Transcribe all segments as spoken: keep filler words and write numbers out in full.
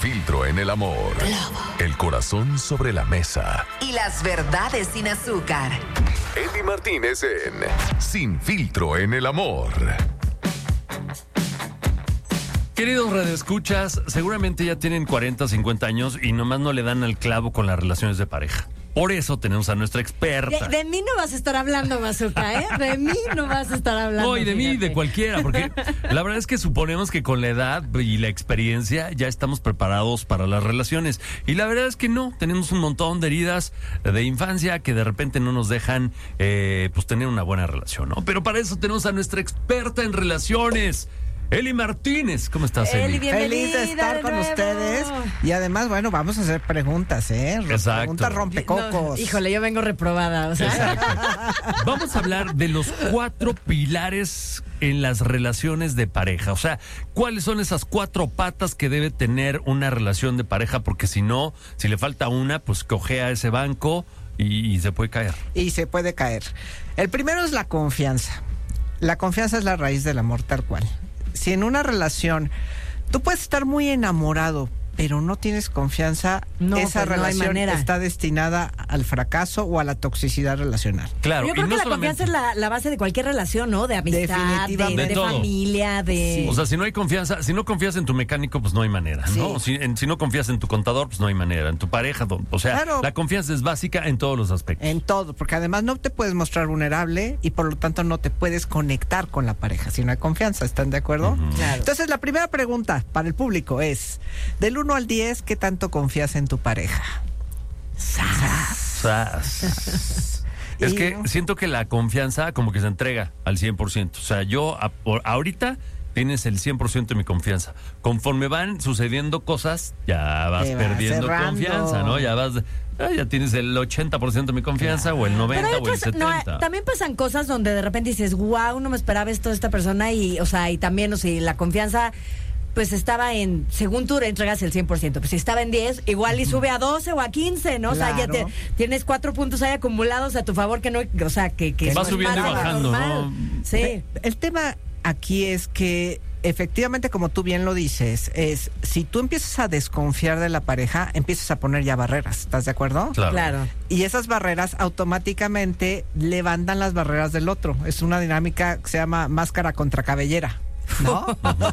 filtro en el amor. El corazón sobre la mesa. Y las verdades sin azúcar. Eli Martínez en Sin Filtro en el Amor. Queridos radioescuchas, seguramente ya tienen cuarenta, cincuenta años y nomás no le dan al clavo con las relaciones de pareja. Por eso tenemos a nuestra experta. De, de mí no vas a estar hablando, Mazuka, ¿eh? De mí no vas a estar hablando. No, y de fíjate. mí, de cualquiera, porque la verdad es que suponemos que con la edad y la experiencia ya estamos preparados para las relaciones. Y la verdad es que no, tenemos un montón de heridas de infancia que de repente no nos dejan eh, pues tener una buena relación, ¿no? Pero para eso tenemos a nuestra experta en relaciones, Eli Martínez. ¿Cómo estás, Eli? Eli, bienvenida Feliz de estar de con nuevo. ustedes. Y además, bueno, vamos a hacer preguntas, ¿eh? Exacto. Preguntas rompecocos. No, híjole, yo vengo reprobada, o sea. Exacto. Vamos a hablar de los cuatro pilares en las relaciones de pareja. O sea, ¿cuáles son esas cuatro patas que debe tener una relación de pareja? Porque si no, si le falta una, pues cojea ese banco y, y se puede caer. Y se puede caer. El primero es la confianza. La confianza es la raíz del amor, tal cual. Si en una relación tú puedes estar muy enamorado, pero no tienes confianza, No, esa pues no hay relación manera. está destinada al fracaso o a la toxicidad relacional. Claro, Yo creo y que no la solamente- confianza es la, la base de cualquier relación, ¿no? De amistad, de, Definitivamente. de De todo. familia, de... O sea, si no hay confianza, si no confías en tu mecánico, pues no hay manera, ¿no? Si, en- si no confías en tu contador, pues no hay manera. En tu pareja, do- o sea, Claro. la confianza es básica en todos los aspectos. En todo, porque además no te puedes mostrar vulnerable y por lo tanto no te puedes conectar con la pareja si no hay confianza, ¿están de acuerdo? Claro. Entonces la primera pregunta para el público es, del uno al diez, ¿qué tanto confías en tu pareja? Sas. Es Y- que siento que la confianza como que se entrega al cien por ciento. O sea, yo a- por- ahorita tienes el cien por ciento de mi confianza. Conforme van sucediendo cosas, ya vas Te vas perdiendo cerrando. confianza, ¿no? Ya vas, ah, ya tienes el ochenta por ciento de mi confianza o el Pero noventa hay o el otras- no, setenta. también pasan cosas donde de repente dices, wow, no me esperaba esto de esta persona y, o sea, y también, o sea, la confianza pues estaba en, según tú entregas el cien por ciento, pues si estaba en diez, igual y sube a doce o a quince, ¿no? O sea, ya te, Claro. tienes cuatro puntos ahí acumulados a tu favor que no, o sea, que, que Va no es subiendo y parte de lo bajando, normal. ¿no? Sí. Eh, El tema aquí es que efectivamente, como tú bien lo dices, es si tú empiezas a desconfiar de la pareja, empiezas a poner ya barreras, ¿estás de acuerdo? Claro. Claro. Y esas barreras automáticamente levantan las barreras del otro. Es una dinámica que se llama máscara contra cabellera, ¿no?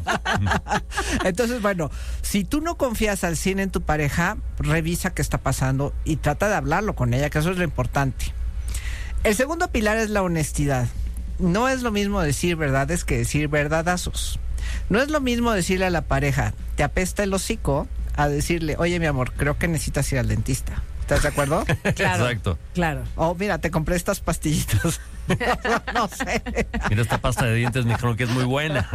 Entonces, bueno, si tú no confías al cien en tu pareja, revisa qué está pasando y trata de hablarlo con ella, que eso es lo importante. El segundo pilar es la honestidad. No es lo mismo decir verdades que decir verdadazos. No es lo mismo decirle a la pareja, te apesta el hocico, a decirle, oye, mi amor, creo que necesitas ir al dentista. ¿Estás de acuerdo? Claro. Exacto. Claro. Oh, mira, te compré estas pastillitas. No sé. Mira, esta pasta de dientes me dijeron que es muy buena.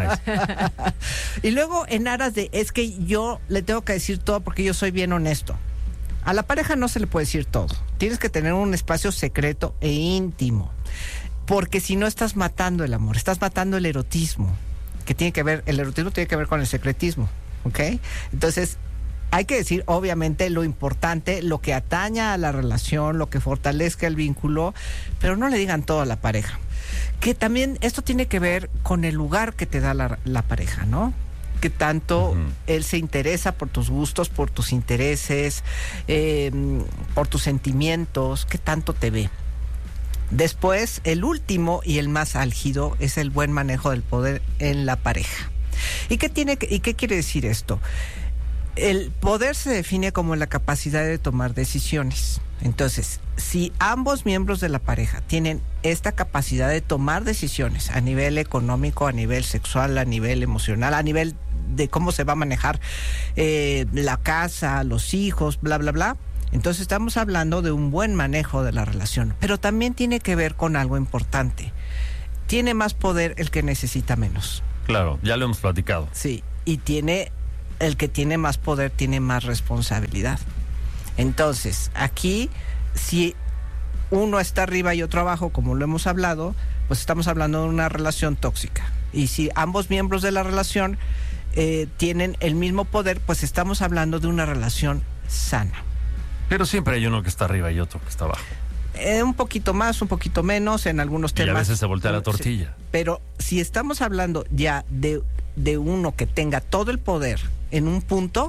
Y luego en aras de, es que yo le tengo que decir todo porque yo soy bien honesto. A la pareja no se le puede decir todo. Tienes que tener un espacio secreto e íntimo. Porque si no estás matando el amor, estás matando el erotismo. Que tiene que ver, el erotismo tiene que ver con el secretismo. ¿Ok? Entonces, hay que decir, obviamente, lo importante, lo que ataña a la relación, lo que fortalezca el vínculo, pero no le digan todo a la pareja. Que también esto tiene que ver con el lugar que te da la, la pareja, ¿no? Que tanto Ujú. él se interesa por tus gustos, por tus intereses, eh, por tus sentimientos, qué tanto te ve. Después, el último y el más álgido es el buen manejo del poder en la pareja. ¿Y qué tiene que- y qué quiere decir esto? El poder se define como la capacidad de tomar decisiones. Entonces, si ambos miembros de la pareja tienen esta capacidad de tomar decisiones a nivel económico, a nivel sexual, a nivel emocional, a nivel de cómo se va a manejar eh, la casa, los hijos, bla, bla, bla, entonces estamos hablando de un buen manejo de la relación. Pero también tiene que ver con algo importante. Tiene más poder el que necesita menos. Claro, ya lo hemos platicado. Sí, y tiene, el que tiene más poder tiene más responsabilidad. Entonces, aquí, si uno está arriba y otro abajo, como lo hemos hablado, pues estamos hablando de una relación tóxica. Y si ambos miembros de la relación eh, tienen el mismo poder, pues estamos hablando de una relación sana. Pero siempre hay uno que está arriba y otro que está abajo. Eh, un poquito más, un poquito menos en algunos Y temas. a veces se voltea la Sí. tortilla. Pero si estamos hablando ya de, de uno que tenga todo el poder en un punto,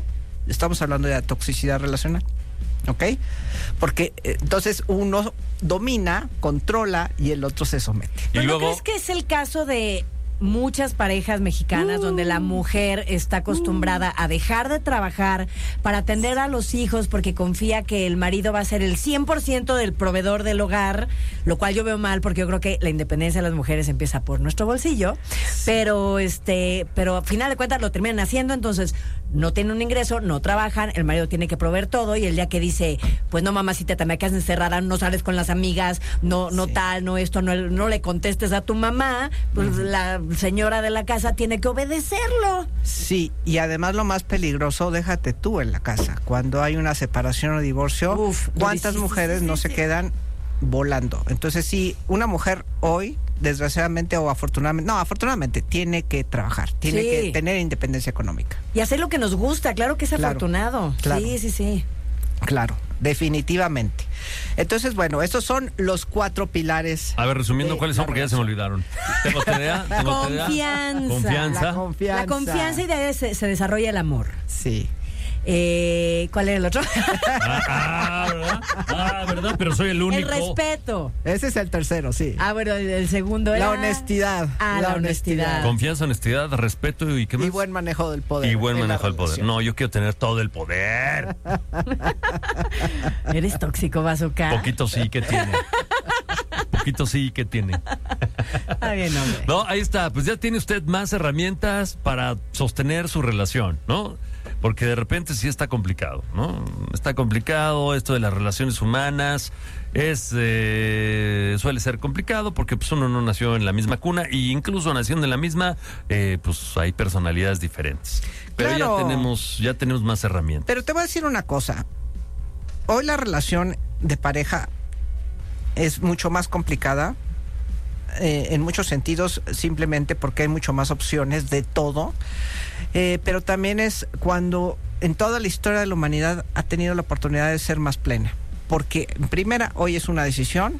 estamos hablando de la toxicidad relacional. ¿Ok? Porque eh, entonces uno domina, controla y el otro se somete. Y ¿No, luego, ¿no crees que es el caso de muchas parejas mexicanas uh, donde la mujer está acostumbrada uh, a dejar de trabajar para atender a los hijos porque confía que el marido va a ser el cien por ciento del proveedor del hogar, lo cual yo veo mal porque yo creo que la independencia de las mujeres empieza por nuestro bolsillo, pero este, pero al final de cuentas lo terminan haciendo, entonces no tienen un ingreso, no trabajan, el marido tiene que proveer todo y el día que dice, pues no mamacita, también quedas encerrada, no sales con las amigas, no, no sí. tal, no esto, no, no le contestes a tu mamá, pues uh-huh. la señora de la casa tiene que obedecerlo. Sí, y además lo más peligroso, déjate tú en la casa. Cuando hay una separación o divorcio, Uf, ¿cuántas sí, mujeres sí, sí, no sí, se sí. quedan volando? Entonces, sí, una mujer hoy, desgraciadamente o afortunadamente, no, afortunadamente, tiene que trabajar, tiene sí. que tener independencia económica. Y hacer lo que nos gusta, claro que es claro, afortunado. Claro. Sí, sí, sí. Claro, definitivamente. Entonces, bueno, estos son los cuatro pilares. A ver, resumiendo, ¿cuáles son? Porque ya se me olvidaron. Tengo T D A, tengo confianza. Confianza. La confianza. La confianza y de ahí se, se desarrolla el amor. Sí. Eh, ¿Cuál era el otro? Ah, ah, ¿verdad? Ah, ¿verdad? Pero soy el único. El respeto. Ese es el tercero, sí. Ah, bueno, el segundo era... La honestidad. Ah, la, la honestidad. honestidad. Confianza, honestidad, respeto y ¿qué más? Y buen manejo del poder. Y buen manejo del poder. No, yo quiero tener todo el poder. ¿Eres tóxico, Bazooka? Poquito sí que tiene. Poquito sí que tiene. Está bien, hombre. No, ahí está. Pues ya tiene usted más herramientas para sostener su relación, ¿no? Porque de repente sí está complicado, ¿no? Está complicado esto de las relaciones humanas, es eh, suele ser complicado porque pues uno no nació en la misma cuna e incluso naciendo en la misma, eh, pues hay personalidades diferentes. Pero claro. ya tenemos, ya tenemos más herramientas. Pero te voy a decir una cosa. Hoy la relación de pareja es mucho más complicada. Eh, en muchos sentidos, simplemente porque hay mucho más opciones de todo, eh, pero también es cuando en toda la historia de la humanidad ha tenido la oportunidad de ser más plena, porque en primera, hoy es una decisión,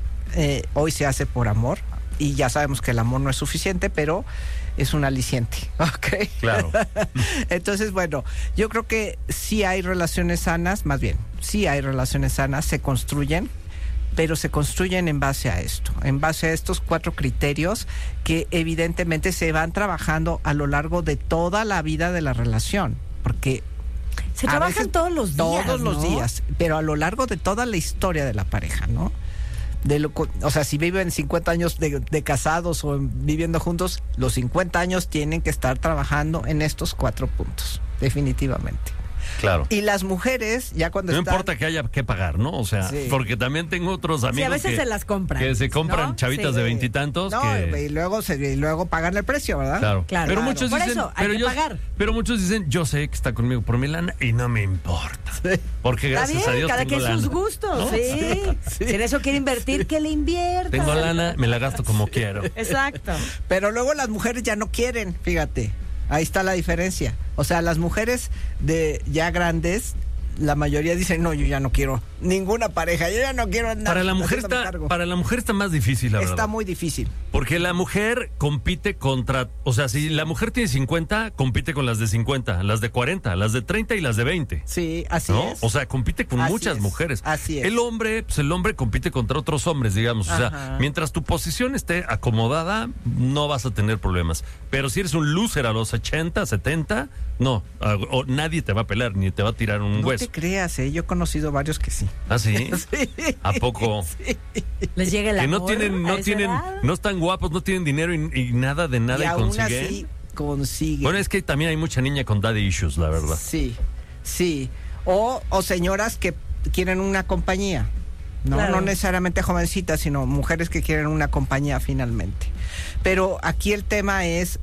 eh, hoy se hace por amor, y ya sabemos que el amor no es suficiente, pero es un aliciente, ¿ok? Claro. Entonces, bueno, yo creo que sí hay relaciones sanas, más bien, sí hay relaciones sanas, se construyen, pero se construyen en base a esto, en base a estos cuatro criterios que evidentemente se van trabajando a lo largo de toda la vida de la relación, porque se trabajan todos los días, todos ¿no? los días, pero a lo largo de toda la historia de la pareja, ¿no? De lo, o sea, si viven cincuenta años de, de casados o viviendo juntos, los cincuenta años tienen que estar trabajando en estos cuatro puntos, definitivamente. Claro. Y las mujeres, ya cuando no están... importa que haya que pagar, ¿no? O sea, sí. porque también tengo otros amigos sí, a veces que, se las compran, que se compran ¿no? chavitas sí. de veintitantos. No, que... y luego se, y luego pagan el precio, ¿verdad? Claro, claro. Pero claro. muchos Por dicen, eso, hay pero que yo, pagar. Pero muchos dicen, yo sé que está conmigo por mi lana y no me importa. Sí. Porque gracias bien, a Dios cada tengo quien lana. sus gustos, ¿no? sí. sí. Si en eso quiere invertir, que le invierta. Tengo lana, me la gasto como quiero. Exacto. Pero luego las mujeres ya no quieren, fíjate. Ahí está la diferencia. O sea, las mujeres de ya grandes, la mayoría dicen, no, yo ya no quiero ninguna pareja, yo ya no quiero nada. Para la mujer está, para la mujer está más difícil, la está verdad. Está muy difícil. Porque la mujer compite contra, o sea, si la mujer tiene cincuenta, compite con las de cincuenta, las de cuarenta, las de treinta y las de veinte. Sí, así ¿no? es. O sea, compite con así muchas es. mujeres. Así es. El hombre, pues el hombre compite contra otros hombres, digamos. Ajá. O sea, mientras tu posición esté acomodada, no vas a tener problemas. Pero si eres un loser a los ochenta, setenta, no, o nadie te va a pelar, ni te va a tirar un no hueso. No te creas, ¿eh? Yo he conocido varios que sí. ¿Ah, sí? Sí. ¿A poco? Sí. Les llega el que no amor tienen, no tienen, edad? no están guapos, no tienen dinero y, y nada de nada y, y aún consiguen. así consiguen. Bueno, es que también hay mucha niña con daddy issues, la verdad. Sí, sí. O, o señoras que quieren una compañía. No, claro. No necesariamente jovencitas, sino mujeres que quieren una compañía finalmente. Pero aquí el tema es,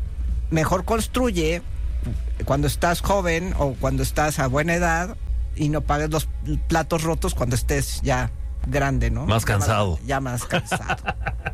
mejor construye cuando estás joven o cuando estás a buena edad y no pagues los platos rotos cuando estés ya grande, ¿no? Más cansado. Ya más, ya más cansado.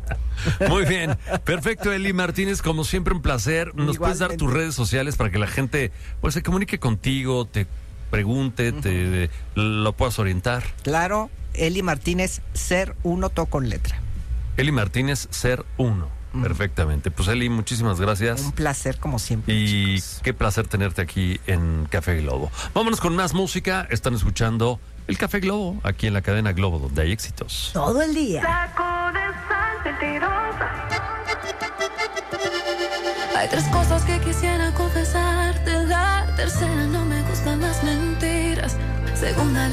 Muy bien. Perfecto, Eli Martínez, como siempre un placer. ¿Nos Igualmente. Puedes dar tus redes sociales para que la gente pues se comunique contigo, te pregunte, uh-huh. te lo puedas orientar? Claro, Eli Martínez, ser uno, todo con letra. Eli Martínez, ser uno. Perfectamente. Pues Eli, muchísimas gracias. Un placer como siempre. Y chicos. qué placer tenerte aquí en Café Globo. Vámonos con más música. Están escuchando el Café Globo aquí en la cadena Globo, donde hay éxitos. Todo el día. Saco de sal mentirosa. Hay tres cosas que quisiera confesarte. La tercera, no me gustan las mentiras. Segunda,